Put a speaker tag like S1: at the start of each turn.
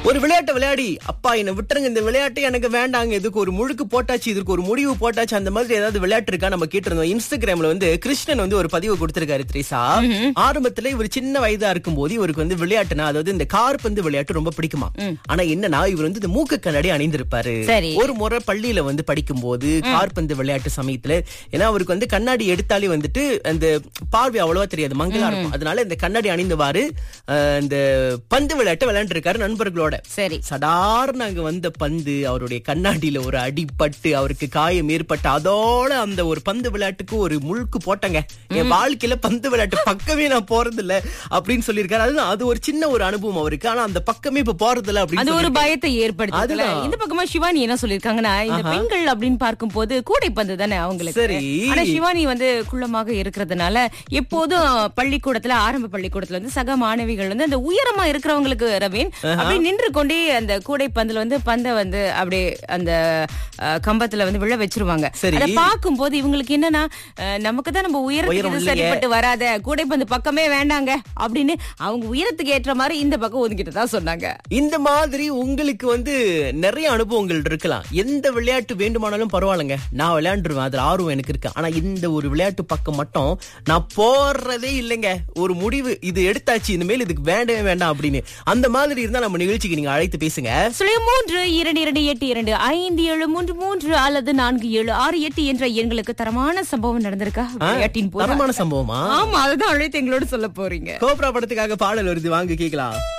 S1: ஒரு விளையாட்டை விளையாடி அப்பா என்ன விட்டுருங்க, இந்த விளையாட்டு எனக்கு வேண்டாங்க, இதுக்கு ஒரு முழுக்கு போட்டாச்சு, இதுக்கு ஒரு முடிவு போட்டாச்சு, அந்த மாதிரி ஏதாவது விளையாட்டு இருக்கா நம்ம கேட்டிருந்தோம். இன்ஸ்டாகிராம்ல வந்து கிருஷ்ணன் வந்து ஒரு பதிவு கொடுத்திருக்காரு திரேசா. ஆரம்பத்துல இவர் சின்ன வயதா இருக்கும் போது இவருக்கு வந்து விளையாட்டுனா, அதாவது இந்த கார்பந்து விளையாட்டு ரொம்ப பிடிக்குமா. ஆனா என்னன்னா இவர் வந்து இந்த மூக்கு கண்ணாடி அணிந்திருப்பாரு. ஒரு முறை பள்ளியில வந்து படிக்கும் போது கார்பந்து விளையாட்டு சமயத்துல, ஏன்னா அவருக்கு வந்து கண்ணாடி எடுத்தாலே வந்துட்டு அந்த பார்வை அவ்வளவா தெரியாது, மங்களா இருக்கும். அதனால இந்த கண்ணாடி அணிந்தவாறு இந்த பந்து விளையாட்டு விளையாண்டு இருக்காரு நண்பர்களோட.
S2: சரி,
S1: சடார்னு அங்க வந்த பந்து அவருடைய கண்ணாடியில ஒரு அடிபட்டு அவருக்கு காயம் ஏற்பட்டு, அதோட அந்த ஒரு பந்து விளையாட்டுக்கு ஒரு முழுக்கு போட்டங்க. என் வாழ்க்கையில பந்து விளையாட்டு பக்கமே நான் போறது இல்ல அப்படின்னு சொல்லியிருக்காரு. அது ஒரு சின்ன ஒரு அனுபவம் அவருக்கு. ஆனா அந்த பக்கமே இப்ப போறது இல்ல அப்படின்னு
S2: ஒரு பயத்தை ஏற்படுத்தி. இந்த பக்கமா சிவானி என்ன சொல்லிருக்காங்கன்னா, இந்த பெண்கள் அப்படின்னு பார்க்கும் போது கூடைப்பந்து தானே அவங்களுக்கு.
S1: சரி,
S2: ஆனா சிவானி வந்து குள்ளமாக இருக்கிறதுனால எப்போதும் பள்ளிக்கூடத்துல, ஆரம்ப பள்ளிக்கூடத்துல வந்து சக மாணவிகள் வந்து அந்த உயரமா இருக்கிறவங்களுக்கு ரவீன் அப்படி நின்று கொண்டே அந்த கூடைப்பந்துல வந்து பந்தை வந்து அப்படியே அந்த கம்பத்துல வந்து விழ வச்சிருவாங்க. அதை பார்க்கும் போது இவங்களுக்கு என்னன்னா, நமக்கு தான் நம்ம உயரத்துக்கு சரிப்பட்டு வராத, கூடைப்பந்து பக்கமே வேண்டாங்க அப்படின்னு அவங்க உயரத்துக்கு ஏற்ற மாதிரி இந்த பக்கம் ஒதுக்கிட்டு தான் சொன்னாங்க.
S1: இந்த மாதிரி உங்களுக்கு வந்து நிறைய அனுபவங்கள் இருக்கலாம். எந்த விளையாட்டு வேண்டுமானாலும் பரவாயில்லைங்க, நான் விளையாண்டுருவேன், அதுல ஆர்வம் எனக்கு இருக்கு. ஆனா இந்த ஒரு விளையாட்டு பக்கம் மட்டும் நான் போறதே இல்லைங்க. ஒரு முடிவு இது எடுத்தாச்சு, இனிமேல் இதுக்கு வேண்டவே வேண்டாம் அப்படின்னு. அந்த மாதிரி இருந்தா நம்ம நிகழ்ச்சிக்கு நீங்க அழைத்து பேசுங்க.
S2: 322822573 அல்லது 4768 என்ற எண்களுக்கு தரமான சம்பவம் நடந்திருக்கா?
S1: தரமான சம்பவமா?
S2: ஆமா, அதுதான் அழைத்து எங்களோட சொல்ல போறீங்க.
S1: கோப்ரா படத்துக்காக பாடல் வருது, வாங்க கேக்கலாம்.